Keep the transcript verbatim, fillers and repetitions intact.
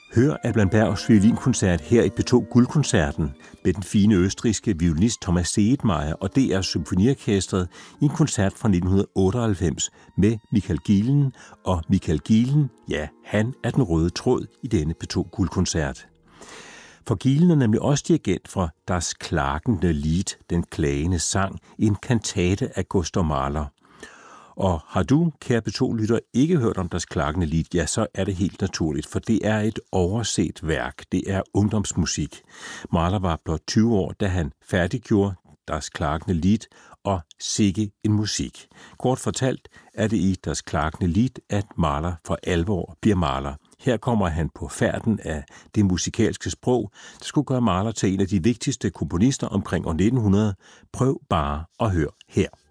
Hør Alban Bergs violinkoncert her i P to Guldkoncerten med den fine østrigske violinist Thomas Sedmayer og D R Symfoniorkestret i en koncert fra nitten otteoghalvfems med Michael Gielen. Og Michael Gielen, ja, han er den røde tråd i denne P to Guldkoncert. For Gielen er nemlig også dirigent for Das klagende Lied, den klagende sang, en kantate af Gustav Mahler. Og har du, kære P to-lytter, ikke hørt om Das klagende Lied, ja, så er det helt naturligt, for det er et overset værk. Det er ungdomsmusik. Mahler var blot tyve år, da han færdiggjorde Das klagende Lied, og sikke en musik. Kort fortalt er det i Das klagende Lied, at Mahler for alvor bliver Mahler. Her kommer han på færden af det musikalske sprog, der skulle gøre Mahler til en af de vigtigste komponister omkring år nitten hundrede. Prøv bare at høre her.